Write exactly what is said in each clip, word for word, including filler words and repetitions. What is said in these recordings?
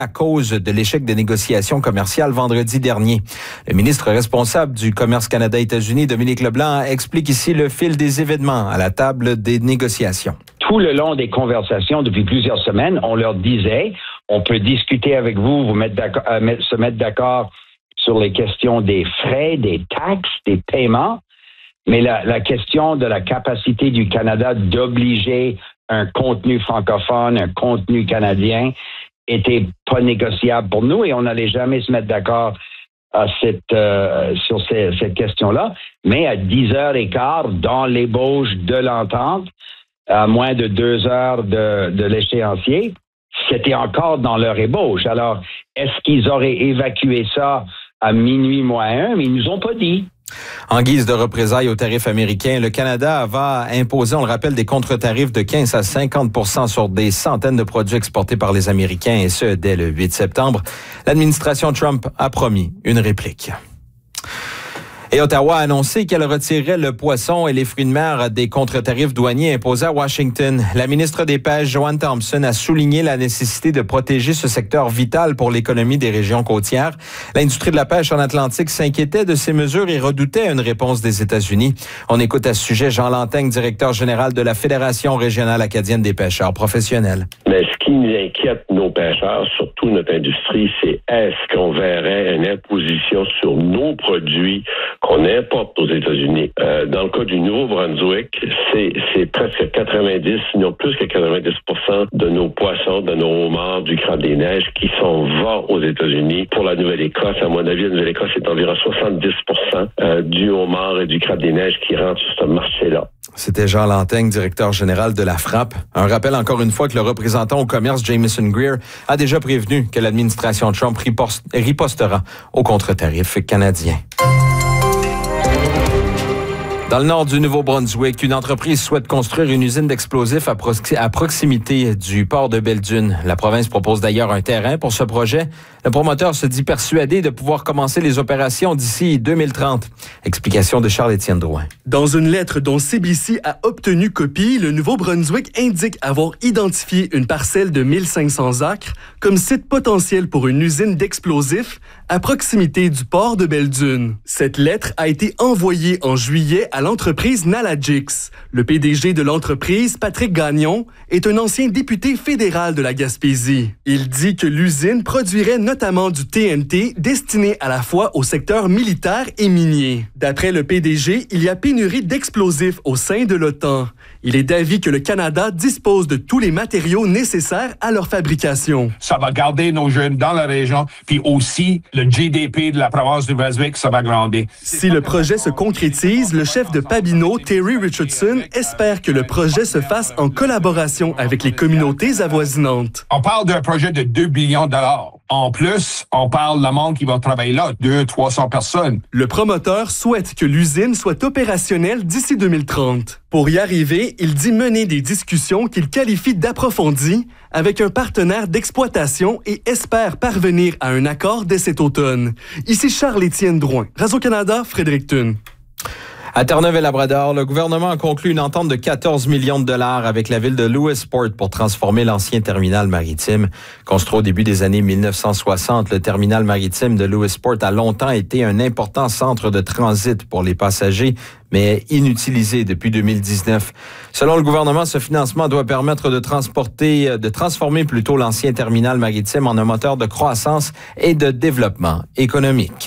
à cause de l'échec des négociations commerciales vendredi dernier. Le ministre responsable du commerce Canada-États-Unis, Dominique Leblanc, explique ici le fil des événements à la table des négociations. Tout le long des conversations depuis plusieurs semaines, on leur disait, on peut discuter avec vous, vous mettre d'accord, euh, se mettre d'accord sur les questions des frais, des taxes, des paiements, mais la, la question de la capacité du Canada d'obliger un contenu francophone, un contenu canadien, était pas négociable pour nous et on n'allait jamais se mettre d'accord à cette, euh, sur ces, cette question-là. Mais à dix heures quinze, dans l'ébauche de l'entente, à moins de deux heures de, de l'échéancier, c'était encore dans leur ébauche. Alors, est-ce qu'ils auraient évacué ça à minuit moins un? Mais ils nous ont pas dit. En guise de représailles aux tarifs américains, le Canada va imposer, on le rappelle, des contre-tarifs de quinze à cinquante pour cent sur des centaines de produits exportés par les Américains, et ce, dès le huit septembre. L'administration Trump a promis une réplique. Et Ottawa a annoncé qu'elle retirerait le poisson et les fruits de mer des contre-tarifs douaniers imposés à Washington. La ministre des Pêches, Joanne Thompson, a souligné la nécessité de protéger ce secteur vital pour l'économie des régions côtières. L'industrie de la pêche en Atlantique s'inquiétait de ces mesures et redoutait une réponse des États-Unis. On écoute à ce sujet Jean Lanteigne, directeur général de la Fédération régionale acadienne des pêcheurs professionnels. Mais ce qui nous inquiète, nos pêcheurs, surtout notre industrie, c'est est-ce qu'on verrait une imposition sur nos produits qu'on importe aux États-Unis. Euh, dans le cas du Nouveau-Brunswick, c'est, c'est presque quatre-vingt-dix, sinon plus que quatre-vingt-dix pour cent de nos poissons, de nos homards, du crabe des neiges qui sont vendus aux États-Unis. Pour la Nouvelle-Écosse, à mon avis, la Nouvelle-Écosse, c'est environ soixante-dix pour cent euh, du homard et du crabe des neiges qui rentrent sur ce marché-là. C'était Jean Lanteigne, directeur général de la Frappe. Un rappel encore une fois que le représentant au commerce, Jameson Greer, a déjà prévenu que l'administration Trump ripostera aux contre-tarifs canadiens. Dans le nord du Nouveau-Brunswick, une entreprise souhaite construire une usine d'explosifs à, prox- à proximité du port de Belledune. La province propose d'ailleurs un terrain pour ce projet. Le promoteur se dit persuadé de pouvoir commencer les opérations d'ici deux mille trente. Explication de Charles-Étienne Drouin. Dans une lettre dont C B C a obtenu copie, le Nouveau-Brunswick indique avoir identifié une parcelle de mille cinq cents acres comme site potentiel pour une usine d'explosifs à proximité du port de Belledune. Cette lettre a été envoyée en juillet à l'entreprise Nalagix. Le P D G de l'entreprise, Patrick Gagnon, est un ancien député fédéral de la Gaspésie. Il dit que l'usine produirait notamment du T N T destiné à la fois au secteur militaire et minier. D'après le P D G, il y a pénurie d'explosifs au sein de l'OTAN. Il est d'avis que le Canada dispose de tous les matériaux nécessaires à leur fabrication. Ça va garder nos jeunes dans la région, puis aussi le G D P de la province du Brunswick, ça va grandir. Si le projet se concrétise, le chef de Pabineau, Terry Richardson, espère que le projet se fasse en collaboration avec les communautés avoisinantes. On parle d'un projet de deux millions de dollars. En plus, on parle de la monde qui va travailler là, deux à trois cents personnes. Le promoteur souhaite que l'usine soit opérationnelle d'ici deux mille trente. Pour y arriver, il dit mener des discussions qu'il qualifie d'approfondies avec un partenaire d'exploitation et espère parvenir à un accord dès cet automne. Ici Charles-Étienne Drouin, Radio-Canada, Fredericton. À Terre-Neuve-et-Labrador, le gouvernement a conclu une entente de quatorze millions de dollars avec la ville de Lewisport pour transformer l'ancien terminal maritime. Construit au début des années mille neuf cent soixante, le terminal maritime de Lewisport a longtemps été un important centre de transit pour les passagers, mais inutilisé depuis deux mille dix-neuf. Selon le gouvernement, ce financement doit permettre de transporter, de transformer plutôt l'ancien terminal maritime en un moteur de croissance et de développement économique.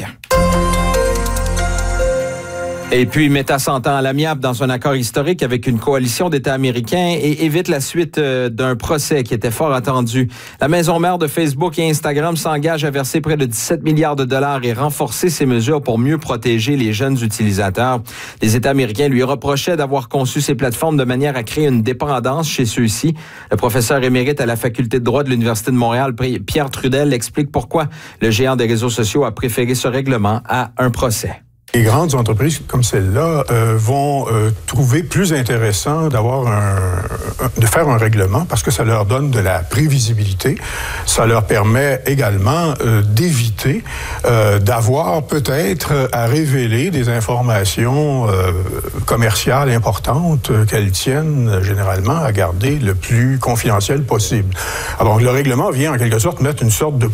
Et puis, Meta s'entend à l'amiable dans un accord historique avec une coalition d'États américains et évite la suite euh, d'un procès qui était fort attendu. La maison mère de Facebook et Instagram s'engage à verser près de dix-sept milliards de dollars et renforcer ses mesures pour mieux protéger les jeunes utilisateurs. Les États américains lui reprochaient d'avoir conçu ces plateformes de manière à créer une dépendance chez ceux-ci. Le professeur émérite à la faculté de droit de l'Université de Montréal, Pierre Trudel, explique pourquoi le géant des réseaux sociaux a préféré ce règlement à un procès. Les grandes entreprises comme celle-là euh, vont euh, trouver plus intéressant d'avoir un, un, de faire un règlement parce que ça leur donne de la prévisibilité. Ça leur permet également euh, d'éviter euh, d'avoir peut-être à révéler des informations euh, commerciales importantes euh, qu'elles tiennent généralement à garder le plus confidentiel possible. Alors le règlement vient en quelque sorte mettre une sorte de